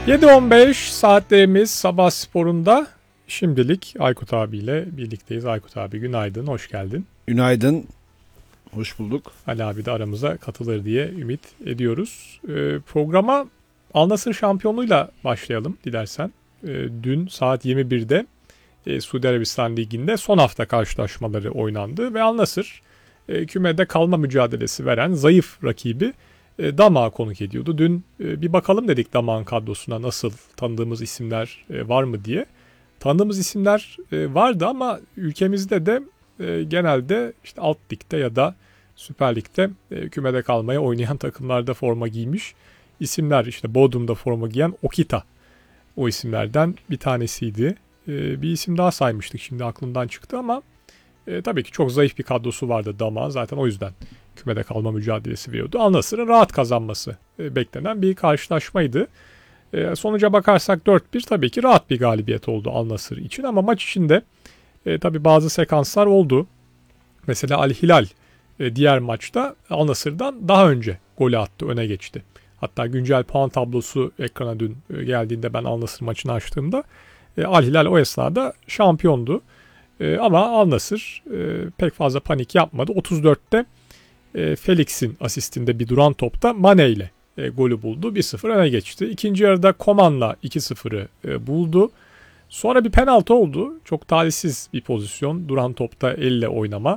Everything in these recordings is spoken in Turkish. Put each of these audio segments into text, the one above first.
7.15 saatlerimiz sabah sporunda. Şimdilik Aykut abiyle birlikteyiz. Aykut abi günaydın, hoş geldin. Günaydın, hoş bulduk. Ali abi de aramıza katılır diye ümit ediyoruz. Programa Al Nassr şampiyonluğuyla başlayalım dilersen. Dün saat 21'de Suudi Arabistan Ligi'nde son hafta karşılaşmaları oynandı ve Al Nassr kümede kalma mücadelesi veren zayıf rakibi Damak'ı konuk ediyordu. Dün bir bakalım dedik Damak'ın kadrosuna nasıl, tanıdığımız isimler var mı diye. Tanıdığımız isimler vardı ama ülkemizde de genelde işte alt ligde ya da Süper Lig'de kümede kalmaya oynayan takımlarda forma giymiş isimler. İşte Bodrum'da forma giyen Okita o isimlerden bir tanesiydi. Bir isim daha saymıştık, şimdi aklımdan çıktı ama tabii ki çok zayıf bir kadrosu vardı Damak'ın, zaten o yüzden kümede kalma mücadelesi veriyordu. Al Nassr'ın rahat kazanması beklenen bir karşılaşmaydı. Sonuca bakarsak 4-1 tabii ki rahat bir galibiyet oldu Al Nassr için ama maç içinde tabii bazı sekanslar oldu. Mesela Al Hilal diğer maçta Al Nassr'dan daha önce golü attı, öne geçti. Hatta güncel puan tablosu ekrana dün geldiğinde ben Al Nassr maçını açtığımda Al Hilal o esnada şampiyondu. Ama Al Nassr pek fazla panik yapmadı. 34'te Felix'in asistinde bir duran topta Mane ile golü buldu. 1-0 öne geçti. İkinci yarıda Koman'la 2-0'ı buldu. Sonra bir penaltı oldu. Çok talihsiz bir pozisyon. Duran topta elle oynama.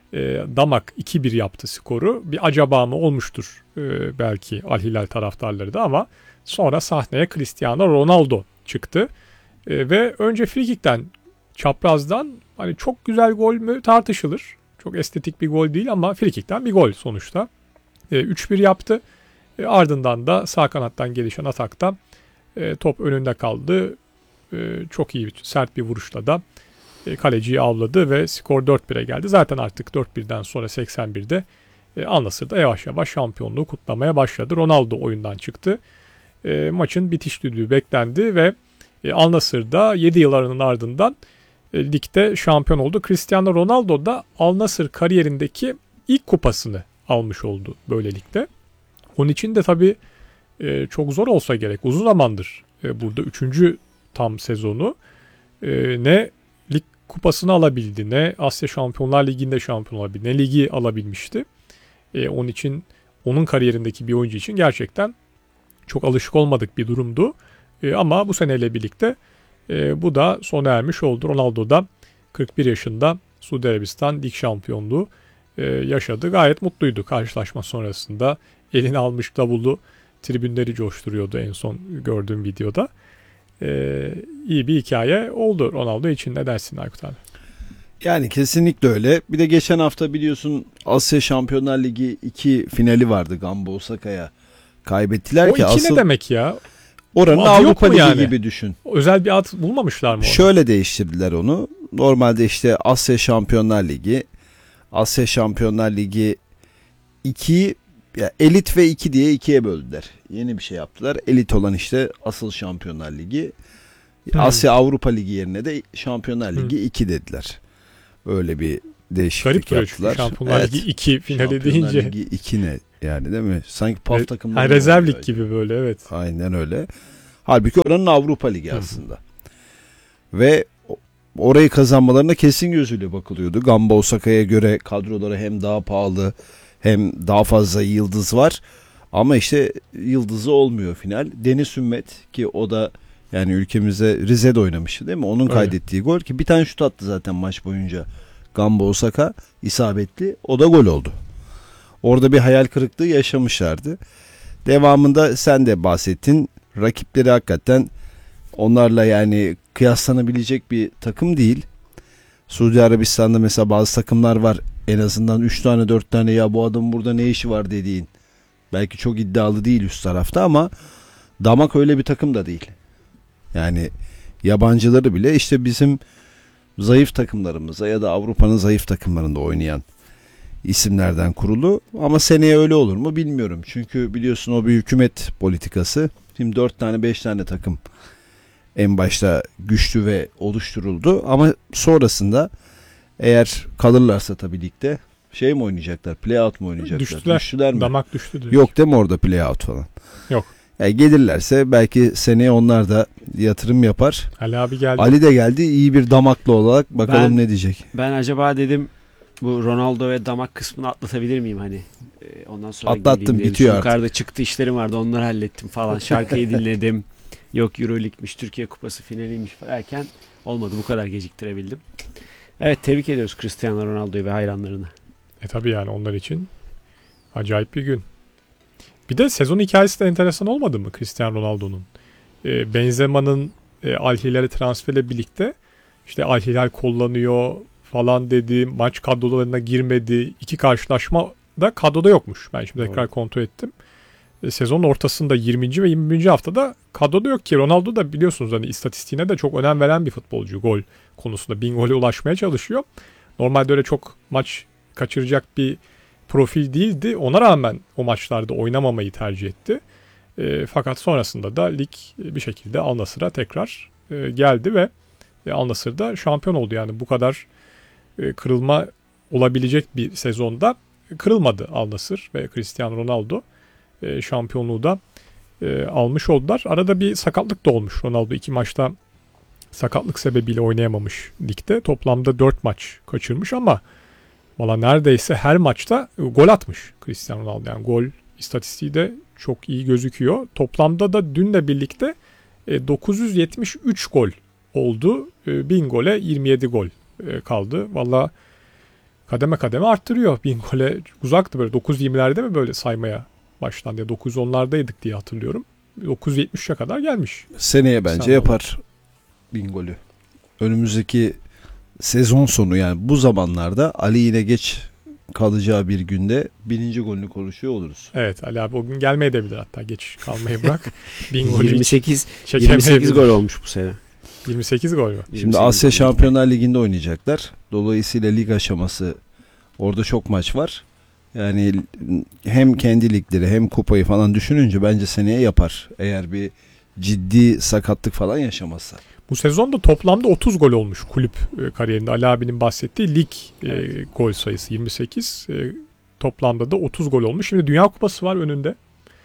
Damak 2-1 yaptı skoru. Bir acaba mı olmuştur belki Al Hilal taraftarları da ama sonra sahneye Cristiano Ronaldo çıktı. Ve önce frikikten, çaprazdan, hani çok güzel gol mü tartışılır. Çok estetik bir gol değil ama frikikten bir gol sonuçta. 3-1 yaptı. Ardından da sağ kanattan gelişen atakta top önünde kaldı. Çok iyi, sert bir vuruşla da kaleciyi avladı ve skor 4-1'e geldi. Zaten artık 4-1'den sonra 81'de Al Nassr da yavaş yavaş şampiyonluğu kutlamaya başladı. Ronaldo oyundan çıktı. Maçın bitiş düdüğü beklendi ve Al Nassr da 7 yılların ardından ligde şampiyon oldu. Cristiano Ronaldo da Al Nassr kariyerindeki ilk kupasını almış oldu böylelikle. Onun için de tabii çok zor olsa gerek. Uzun zamandır burada 3. tam sezonu ne lig kupasını alabildi, ne Asya Şampiyonlar Ligi'nde şampiyon olabildi, ne ligi alabilmişti. Onun için, onun kariyerindeki bir oyuncu için gerçekten çok alışık olmadık bir durumdu. Ama bu seneyle birlikte bu da sona ermiş oldu. Ronaldo da 41 yaşında Suudi Arabistan lig şampiyonluğu yaşadı. Gayet mutluydu karşılaşma sonrasında. Eline almış davulu tribünleri coşturuyordu en son gördüğüm videoda. İyi bir hikaye oldu Ronaldo için. Ne dersin Aykut abi? Yani kesinlikle öyle. Bir de geçen hafta biliyorsun Asya Şampiyonlar Ligi 2 finali vardı. Gamba Osaka'ya kaybettiler o ki. O 2 ne demek ya? Oranın Avrupa Ligi yani gibi düşün. Özel bir ad bulmamışlar mı orada? Şöyle değiştirdiler onu. Normalde işte Asya Şampiyonlar Ligi, Asya Şampiyonlar Ligi 2, ya elit ve 2 diye ikiye böldüler. Yeni bir şey yaptılar. Elit olan işte asıl Şampiyonlar Ligi. Asya Avrupa Ligi yerine de Şampiyonlar Ligi 2 dediler. Öyle bir değişiklik yaptılar. Şampiyonlar Ligi 2 finali deyince. Şampiyonlar Ligi 2 ne yani, değil mi? Sanki PAF takımları. Rezerv lig gibi böyle, evet. Aynen öyle. Halbuki oranın Avrupa Ligi aslında. Ve orayı kazanmalarına kesin gözüyle bakılıyordu. Gamba Osaka'ya göre kadroları hem daha pahalı hem daha fazla yıldız var. Ama işte yıldızı olmuyor final. Deniz Ümmet, ki o da yani ülkemizde Rize'de oynamıştı değil mi? Onun kaydettiği gol, ki bir tane şut attı zaten maç boyunca Gamba Osaka, isabetli. O da gol oldu. Orada bir hayal kırıklığı yaşamışlardı. Devamında sen de bahsettin. Rakipleri hakikaten onlarla yani kıyaslanabilecek bir takım değil. Suudi Arabistan'da mesela bazı takımlar var. En azından 3 tane 4 tane ya bu adam burada ne işi var dediğin. Belki çok iddialı değil üst tarafta ama Damak öyle bir takım da değil. Yani yabancıları bile işte bizim zayıf takımlarımıza ya da Avrupa'nın zayıf takımlarında oynayan isimlerden kurulu. Ama seneye öyle olur mu bilmiyorum. Çünkü biliyorsun o bir hükümet politikası. Şimdi 4 tane 5 tane takım en başta güçlü ve oluşturuldu. Ama sonrasında eğer kalırlarsa tabii ligde şey mi oynayacaklar? Play out mu oynayacaklar? Düştüler mi? Damak düştü diyor. Yok değil mi orada play out falan? Yok. Yani gelirlerse belki seneye onlar da yatırım yapar. Ali abi geldi. Ali de geldi, iyi bir damaklı olarak, bakalım ne diyecek. Ben acaba dedim bu Ronaldo ve damak kısmını atlatabilir miyim hani? Ondan sonra Atlattım, bitiyor bitiyor artık. artık. Yukarıda çıktı işlerim vardı, onları hallettim falan. Şarkıyı dinledim. Yok Euroleague'miş, Türkiye Kupası finaliymiş derken olmadı, bu kadar geciktirebildim. Evet, tebrik ediyoruz Cristiano Ronaldo'yu ve hayranlarını. Tabii yani onlar için acayip bir gün. Bir de sezon hikayesi de enteresan olmadı mı Cristiano Ronaldo'nun? Benzema'nın Al Hilal'e transferle birlikte işte Al Hilal kullanıyor falan dedi. Maç kadrolarına girmedi. 2 karşılaşma da kadroda yokmuş. Ben şimdi tekrar kontrol ettim. Sezonun ortasında 20. ve 21. haftada kadroda yok ki. Ronaldo da biliyorsunuz hani istatistiğine de çok önem veren bir futbolcu. Gol konusunda 1000 gole ulaşmaya çalışıyor. Normalde öyle çok maç kaçıracak bir profil değildi. Ona rağmen o maçlarda oynamamayı tercih etti. Fakat sonrasında da lig bir şekilde Al Nassr'a tekrar geldi ve Al Nassr'da şampiyon oldu. Yani bu kadar kırılma olabilecek bir sezonda kırılmadı Al Nassr ve Cristiano Ronaldo şampiyonluğu da almış oldular. Arada bir sakatlık da olmuş. Ronaldo 2 maçta sakatlık sebebiyle oynayamamış ligde. Toplamda 4 maç kaçırmış ama valla neredeyse her maçta gol atmış Cristiano Ronaldo. Yani gol istatistiği de çok iyi gözüküyor. Toplamda da dünle birlikte 973 gol oldu. 1000 gole 27 gol kaldı. Valla kademe kademe arttırıyor. 1000 gole uzaktı, böyle 920'lerde mi böyle saymaya başlandı ya, 910'lardaydık diye hatırlıyorum. 970'e kadar gelmiş. Seneye bence yapar 1000 golü. Önümüzdeki sezon sonu, yani bu zamanlarda Ali yine geç kalacağı bir günde 1000. golünü konuşuyor oluruz. Evet, Ali abi o gün gelmeyebilir, hatta geç kalmayı bırak. 1000 golü 28 gol olmuş bu sene. 28 gol mü? Şimdi Asya Şampiyonlar Ligi'nde oynayacaklar. Dolayısıyla lig aşaması, orada çok maç var. Yani hem kendi ligleri hem kupayı falan düşününce bence seneye yapar. Eğer bir ciddi sakatlık falan yaşamazsa. Bu sezonda toplamda 30 gol olmuş kulüp kariyerinde. Ali abinin bahsettiği lig gol sayısı 28. Toplamda da 30 gol olmuş. Şimdi Dünya Kupası var önünde.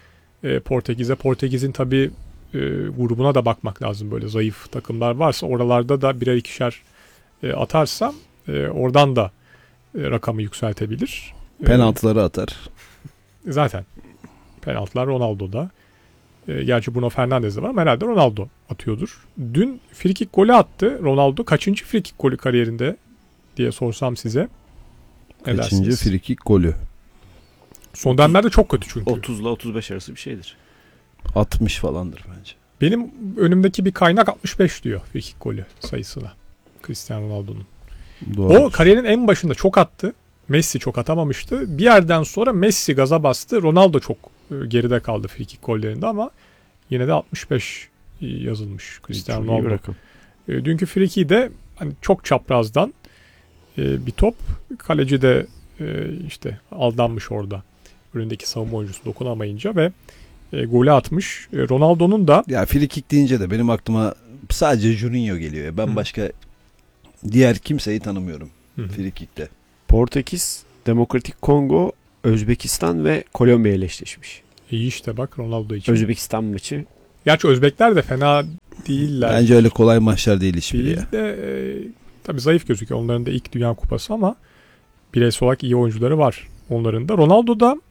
Portekiz'in tabii grubuna da bakmak lazım. Böyle zayıf takımlar varsa oralarda da birer ikişer atarsa oradan da rakamı yükseltebilir. Penaltıları atar. Zaten penaltılar Ronaldo'da. Gerçi Bruno Fernandes de var ama herhalde Ronaldo atıyordur. Dün frikik golü attı. Ronaldo kaçıncı frikik golü kariyerinde diye sorsam size. Kaçıncı frikik golü? Son dönemlerde çok kötü çünkü. 30 ile 35 arası bir şeydir. 60 falandır bence. Benim önümdeki bir kaynak 65 diyor frikik golü sayısına. Cristiano Ronaldo'nun. Doğru. O kariyerin en başında çok attı. Messi çok atamamıştı. Bir yerden sonra Messi gaza bastı. Ronaldo çok geride kaldı frikik gollerinde ama yine de 65 yazılmış Cristiano Ronaldo. Dünkü friki de hani çok çaprazdan bir top. Kaleci de işte aldanmış orada. Önündeki savunma oyuncusu dokunamayınca ve golü atmış. Ronaldo'nun da... Ya frikik deyince de benim aklıma sadece Juninho geliyor. Ben başka diğer kimseyi tanımıyorum frikikte. Portekiz, Demokratik Kongo, Özbekistan ve Kolombiya ile eşleşmiş. İyi işte bak Ronaldo için. Özbekistan maçı. Gerçi Özbekler de fena değiller. Bence öyle kolay maçlar değil hiçbiri ya. Tabii zayıf gözüküyor. Onların da ilk Dünya Kupası ama bireysel olarak iyi oyuncuları var onların da. Ronaldo da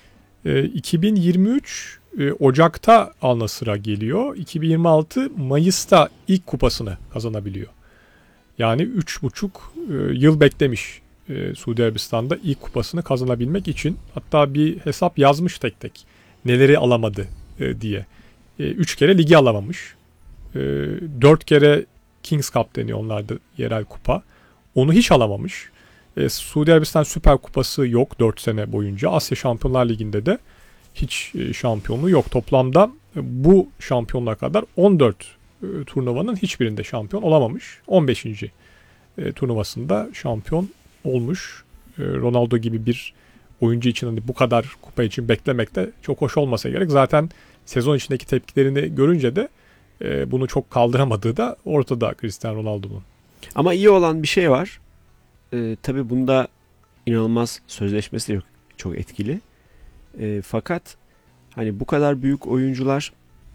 2023 Ocak'ta Al Nassr'a geliyor. 2026 Mayıs'ta ilk kupasını kazanabiliyor. Yani 3,5 yıl beklemiş Suudi Arabistan'da ilk kupasını kazanabilmek için. Hatta bir hesap yazmış tek tek. Neleri alamadı diye. 3 kere ligi alamamış. 4 kere Kings Cup deniyor onlarda, yerel kupa. Onu hiç alamamış. Suudi Arabistan Süper Kupası yok 4 sene boyunca. Asya Şampiyonlar Ligi'nde de hiç şampiyonluğu yok. Toplamda bu şampiyonluğa kadar 14 turnuvanın hiçbirinde şampiyon olamamış. 15. Turnuvasında şampiyon olmuş. Ronaldo gibi bir oyuncu için hani bu kadar kupa için beklemek de çok hoş olmasa gerek. Zaten sezon içindeki tepkilerini görünce de bunu çok kaldıramadığı da ortada Cristiano Ronaldo'nun. Ama iyi olan bir şey var. Tabii bunda inanılmaz sözleşmesi de çok etkili. Fakat hani bu kadar büyük oyuncular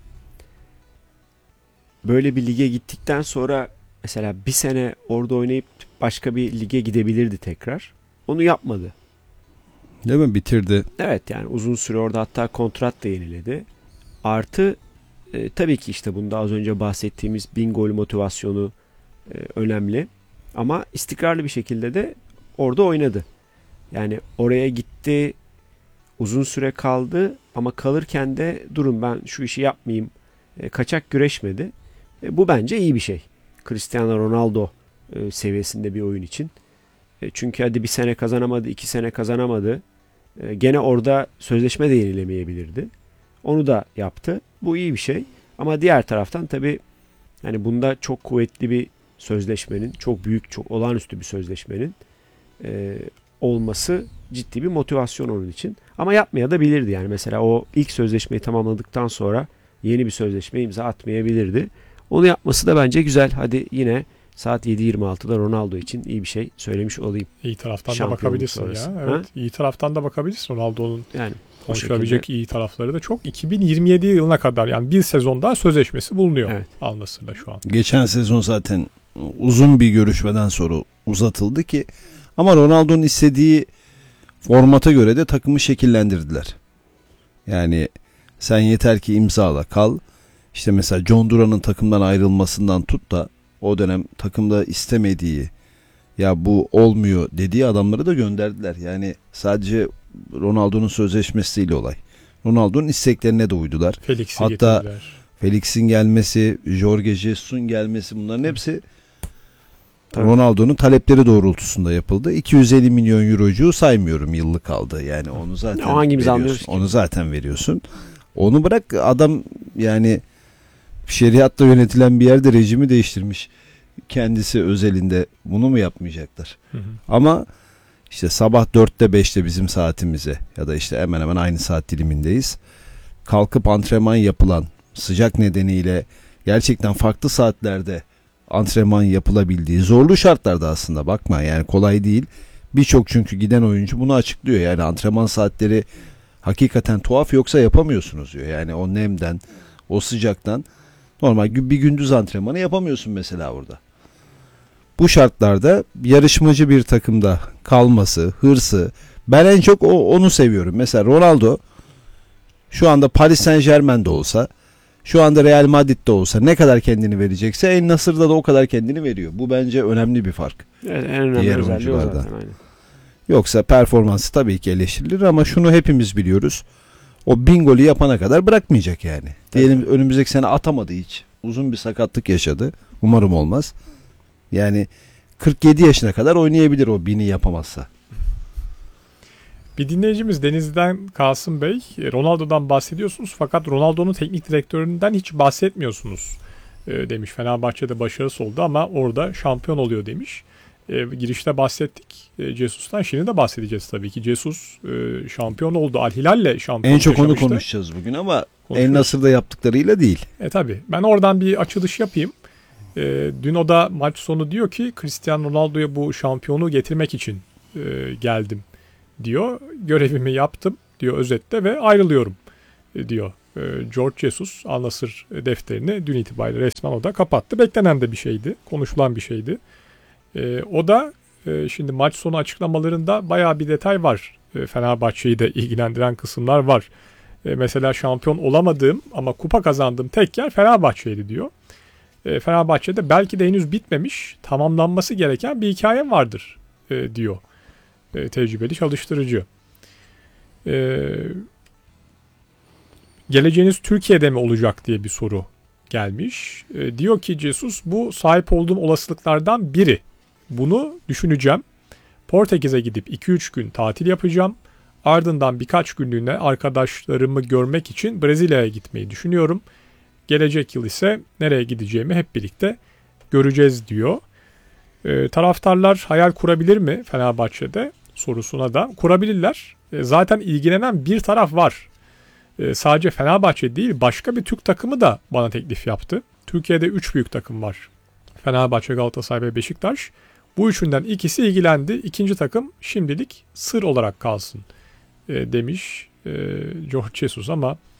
böyle bir lige gittikten sonra mesela bir sene orada oynayıp başka bir lige gidebilirdi tekrar. Onu yapmadı. Değil mi? Bitirdi. Evet, yani uzun süre orada, hatta kontrat da yeniledi. Artı tabii ki işte bunda az önce bahsettiğimiz 1000 gol motivasyonu önemli. Ama istikrarlı bir şekilde de orada oynadı. Yani oraya gitti, uzun süre kaldı ama kalırken de durun ben şu işi yapmayayım, kaçak güreşmedi. Bu bence iyi bir şey. Cristiano Ronaldo seviyesinde bir oyun için. Çünkü hadi bir sene kazanamadı, 2 sene kazanamadı. Gene orada sözleşme de yenilemeyebilirdi. Onu da yaptı. Bu iyi bir şey. Ama diğer taraftan tabii yani bunda çok kuvvetli bir sözleşmenin, çok büyük, çok olağanüstü bir sözleşmenin olması ciddi bir motivasyon onun için. Ama yapmaya da bilirdi yani. Mesela o ilk sözleşmeyi tamamladıktan sonra yeni bir sözleşme imza atmayabilirdi. Onu yapması da bence güzel. Hadi yine saat 7.26'da Ronaldo için iyi bir şey söylemiş olayım. İyi taraftan da Şampiyonluk bakabilirsin sonrası. ya. Evet, iyi taraftan da bakabilirsin. Ronaldo'nun Yani konuşulabilecek iyi tarafları da çok. 2027 yılına kadar yani bir sezon daha sözleşmesi bulunuyor. Evet. Al Nassr'la şu an. Geçen sezon zaten uzun bir görüşmeden sonra uzatıldı ki ama Ronaldo'nun istediği formata göre de takımı şekillendirdiler. Yani sen yeter ki imzala kal. İşte mesela John Duran'ın takımdan ayrılmasından tut da o dönem takımda istemediği, ya bu olmuyor dediği adamları da gönderdiler. Yani sadece Ronaldo'nun sözleşmesiyle olay. Ronaldo'nun isteklerine de uydular. Felix'i Hatta getirdiler. Felix'in gelmesi, Jorge Jesus'un gelmesi, bunların hepsi Tabii. Ronaldo'nun talepleri doğrultusunda yapıldı. 250 milyon eurocuğu saymıyorum, yıllık aldı. Yani onu zaten O hangimiz anlıyoruz veriyorsun. ki? Onu zaten veriyorsun. Onu bırak, adam yani şeriatla yönetilen bir yerde rejimi değiştirmiş. Kendisi özelinde bunu mu yapmayacaklar? Hı hı. Ama işte sabah 4'te 5'te bizim saatimize ya da işte hemen hemen aynı saat dilimindeyiz. Kalkıp antrenman yapılan, sıcak nedeniyle gerçekten farklı saatlerde antrenman yapılabildiği zorlu şartlarda, aslında bakma yani kolay değil. Birçok çünkü giden oyuncu bunu açıklıyor. Yani antrenman saatleri hakikaten tuhaf, yoksa yapamıyorsunuz diyor. Yani o nemden, o sıcaktan normal bir gündüz antrenmanı yapamıyorsun mesela orada. Bu şartlarda yarışmacı bir takımda kalması, hırsı, ben en çok onu seviyorum. Mesela Ronaldo şu anda Paris Saint-Germain'de olsa, şu anda Real Madrid'de olsa ne kadar kendini verecekse El Nassr'da da o kadar kendini veriyor. Bu bence önemli bir fark. Evet, en önemli Diğer özelliği o oyunculardan. zaten. Aynen. Yoksa performansı tabii ki eleştirilir ama şunu hepimiz biliyoruz. O 1000 golü yapana kadar bırakmayacak yani. Diyelim önümüzdeki sene atamadı hiç. Uzun bir sakatlık yaşadı. Umarım olmaz. Yani 47 yaşına kadar oynayabilir o 1000'i yapamazsa. Bir dinleyicimiz Denizli'den Kasım Bey, Ronaldo'dan bahsediyorsunuz fakat Ronaldo'nun teknik direktöründen hiç bahsetmiyorsunuz demiş. Fenerbahçe'de başarısı oldu ama orada şampiyon oluyor demiş. Girişte bahsettik Jesus'tan, şimdi de bahsedeceğiz tabii ki. Jesus şampiyon oldu. Al Hilal'le şampiyon En çok onu yaşamıştı. konuşacağız bugün ama Konuşuyoruz. El Nassr'da yaptıklarıyla değil. Tabii. Ben oradan bir açılış yapayım. Dün o da maç sonu diyor ki Cristiano Ronaldo'ya bu şampiyonu getirmek için geldim diyor. Görevimi yaptım diyor özette ve ayrılıyorum diyor. George Jesus Al Nassr defterini dün itibariyle resmen o da kapattı. Beklenen de bir şeydi. Konuşulan bir şeydi. O da şimdi maç sonu açıklamalarında bayağı bir detay var. Fenerbahçe'yi de ilgilendiren kısımlar var. Mesela şampiyon olamadığım ama kupa kazandığım tek yer Fenerbahçe'ydi diyor. Fenerbahçe'de belki de henüz bitmemiş, tamamlanması gereken bir hikaye vardır diyor tecrübeli çalıştırıcı. Geleceğiniz Türkiye'de mi olacak diye bir soru gelmiş. Diyor ki Jesus, bu sahip olduğum olasılıklardan biri. Bunu düşüneceğim. Portekiz'e gidip 2-3 gün tatil yapacağım. Ardından birkaç günlüğüne arkadaşlarımı görmek için Brezilya'ya gitmeyi düşünüyorum. Gelecek yıl ise nereye gideceğimi hep birlikte göreceğiz diyor. Taraftarlar hayal kurabilir mi Fenerbahçe'de sorusuna da kurabilirler. Zaten ilgilenen bir taraf var. Sadece Fenerbahçe değil, başka bir Türk takımı da bana teklif yaptı. Türkiye'de 3 büyük takım var. Fenerbahçe, Galatasaray ve Beşiktaş. Bu üçünden ikisi ilgilendi. İkinci takım şimdilik sır olarak kalsın demiş George Jesus ama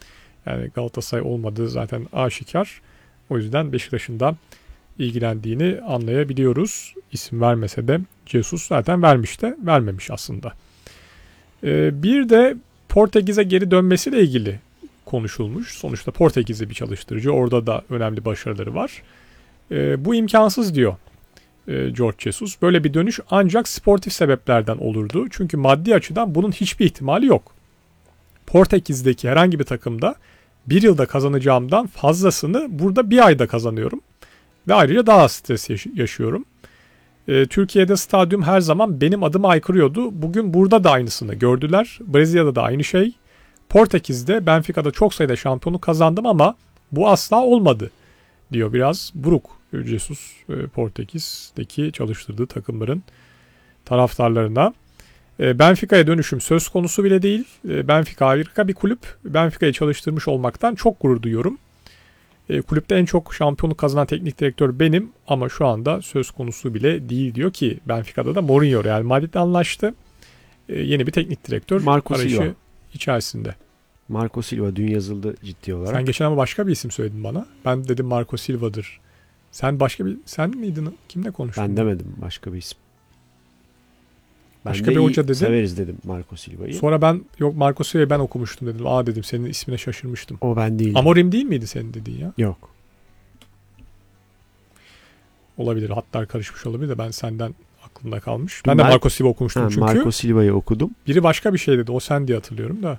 Yani Galatasaray olmadığı zaten aşikar. O yüzden Beşiktaş'ın da ilgilendiğini anlayabiliyoruz. İsim vermese de Jesus zaten vermiş de vermemiş aslında. Bir de Portekiz'e geri dönmesiyle ilgili konuşulmuş. Sonuçta Portekizli bir çalıştırıcı. Orada da önemli başarıları var. Bu imkansız diyor Jorge Jesus. Böyle bir dönüş ancak sportif sebeplerden olurdu. Çünkü maddi açıdan bunun hiçbir ihtimali yok. Portekiz'deki herhangi bir takımda bir yılda kazanacağımdan fazlasını burada bir ayda kazanıyorum. Ve ayrıca daha az stres yaşıyorum. Türkiye'de stadyum her zaman benim adıma aykırıyordu. Bugün burada da aynısını gördüler. Brezilya'da da aynı şey. Portekiz'de, Benfica'da çok sayıda şampiyonluk kazandım ama bu asla olmadı diyor. Biraz buruk Jesus Portekiz'deki çalıştırdığı takımların taraftarlarına. Benfica'ya dönüşüm söz konusu bile değil. Benfica harika bir kulüp. Benfica'yı çalıştırmış olmaktan çok gurur duyuyorum. Kulüpte en çok şampiyonluk kazanan teknik direktör benim ama şu anda söz konusu bile değil diyor ki Benfica'da da Mourinho Real Madrid'le anlaştı. Yeni bir teknik direktör Marco arayışı Silva içerisinde. Marco Silva dün yazıldı ciddi olarak. Sen geçen ama başka bir isim söyledin bana. Ben dedim Marco Silva'dır. Sen miydin? Kimle konuştun? Ben demedim, başka bir isim. Başka bir hoca dedi. Severiz dedim Marco Silva'yı. Sonra yok Marco Silva'yı ben okumuştum dedim. Dedim senin ismine şaşırmıştım. O ben değilim. Amorim değil miydi senin dediğin ya? Yok. Olabilir. Hatlar karışmış olabilir de ben senden aklımda kalmış. Ben de Marco Silva okumuştum çünkü. Marco Silva'yı okudum. Biri başka bir şey dedi. O sen diye hatırlıyorum da.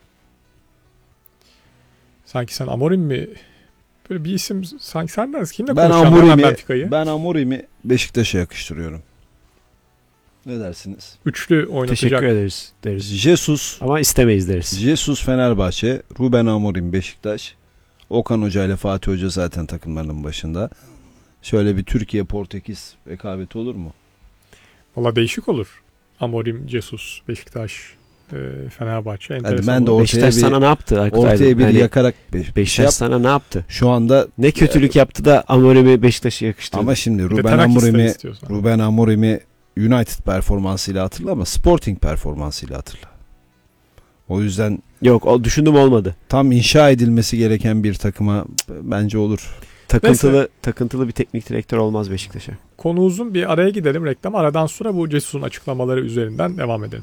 Sanki sen Amorim mi? Böyle bir isim sanki sen de kimle konuşacaksın? Ben Amorim'i Beşiktaş'a yakıştırıyorum. Ne dersiniz? Üçlü oynatacak. Teşekkür ederiz deriz. Jesus. Ama istemeyiz deriz. Jesus Fenerbahçe, Ruben Amorim Beşiktaş. Okan Hoca ile Fatih Hoca zaten takımlarının başında. Şöyle bir Türkiye-Portekiz rekabeti olur mu? Valla değişik olur. Amorim, Jesus, Beşiktaş, Fenerbahçe. Hadi ben de Beşiktaş sana ne yaptı? Ortaya bir yakarak Beşiktaş sana ne yaptı? Şu anda ne kötülük yaptı da Amorim'i Beşiktaş'a yakıştırdı. Ama şimdi Ruben Amorim'i United performansıyla hatırla ama Sporting performansıyla hatırla. O yüzden yok, o düşündüm olmadı. Tam inşa edilmesi gereken bir takıma bence olur. Takıntılı bir teknik direktör olmaz Beşiktaş'a. Konu uzun, bir araya gidelim reklam. Aradan sonra bu Jesus'un açıklamaları üzerinden devam edelim.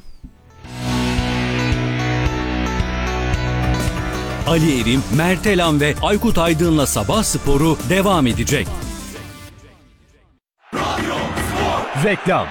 Ali Erim, Mert Elan ve Aykut Aydın'la Sabah Sporu devam edecek. Reklam.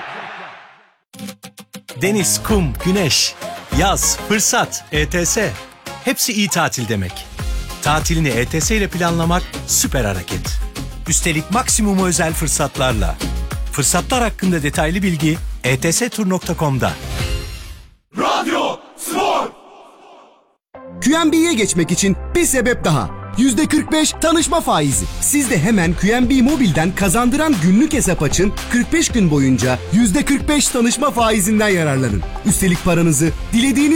Deniz, kum, güneş, yaz, fırsat, ETS. Hepsi iyi tatil demek. Tatilini ETS ile planlamak süper hareket. Üstelik maksimum özel fırsatlarla. Fırsatlar hakkında detaylı bilgi etstur.com'da. Radyo Spor. QNB'ye geçmek için bir sebep daha. %45 tanışma faizi. Siz de hemen QNB Mobil'den kazandıran günlük hesap açın, 45 gün boyunca %45 tanışma faizinden yararlanın. Üstelik paranızı dilediğiniz